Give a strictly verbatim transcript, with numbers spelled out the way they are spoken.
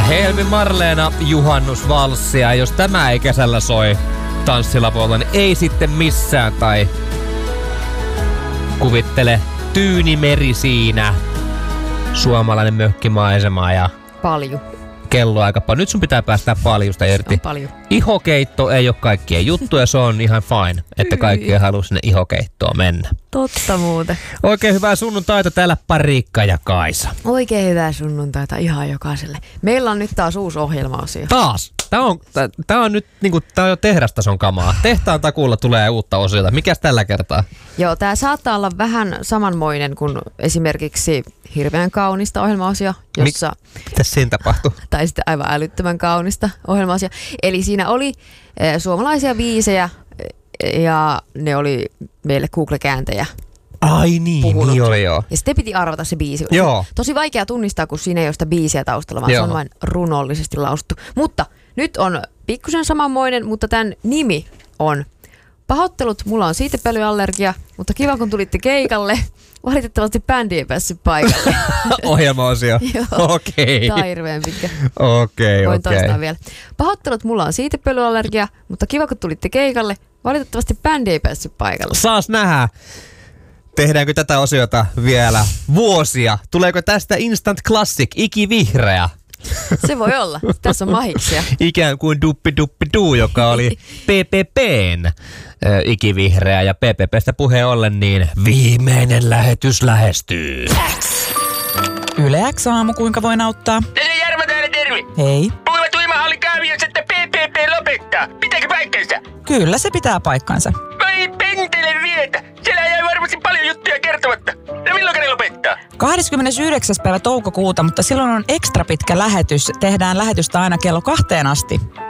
Helmi Marleena juhannusvalssia. Jos tämä ei kesällä soi tanssilapuolella, niin ei sitten missään. Tai kuvittele Tyynimeri siinä. Suomalainen mökkimaisema ja Palju. kello aika paljon. Nyt sun pitää päästää paljusta irti. Paljon. Ihokeitto ei ole kaikkien juttu ja se on ihan fine, että kaikki haluu sinne ihokeittoon mennä. Totta muuten. Oikein hyvää sunnuntaita täällä Parikka ja Kaisa. Oikein hyvää sunnuntaita ihan jokaiselle. Meillä on nyt taas uusi ohjelma-osio. Taas! Tää on, tää, tää on nyt niinku, tää on jo tehdastason kamaa. Tehtaan takuulla tulee uutta osiota. Mikäs tällä kertaa? Joo, tää saattaa olla vähän samanmoinen kuin esimerkiksi hirveän kaunista ohjelmaosio, jossa... Mitäs siinä tapahtui? Tai sitten aivan älyttömän kaunista ohjelmaosio. Eli siinä oli eh, suomalaisia biisejä eh, ja ne oli meille Google-kääntäjä. Ai niin, puhunut. niin oli joo. Ja sitten piti arvata se biisi. Joo. Tosi vaikea tunnistaa, kun siinä ei ole sitä biisiä taustalla, vaan joo. Se on vain runollisesti lausuttu. Mutta nyt on pikkusen samanmoinen, mutta tämän nimi on Pahoittelut, mulla on siitepölyallergia, mutta kiva kun tulitte keikalle. Valitettavasti bändi ei päässyt paikalle. Ohjelmaosio. Okei. Tämä on hirveän pitkä. Okei, Voin okei. toistaa vielä. Pahoittelut, mulla on siitepölyallergia, mutta kiva kun tulitte keikalle. Valitettavasti bändi ei päässyt paikalle. Saas nähdä. Tehdäänkö tätä osiota vielä vuosia? Tuleeko tästä Instant Classic, ikivihreä? Se voi olla. Tässä on mahiksia. Ikään kuin Duppi Duppi Duu, joka oli P P P:n äh, ikivihreä. Ja P P P:stä puheen ollen, niin viimeinen lähetys lähestyy. Yle X aamu, kuinka voin auttaa? Tässä on Jarmo täällä, terve. Hei. Puhuvat uimahalli kaaviossa, että P P P lopettaa. Pitääkö paikkansa? Kyllä se pitää paikkansa. Vai pentele vietä. Siellä jäi varmasti paljon juttuja kertomatta. No milloin ne lopettaa? kahdeskymmenesyhdeksäs päivä toukokuuta, mutta silloin on ekstra pitkä lähetys. Tehdään lähetystä aina kello kahteen asti.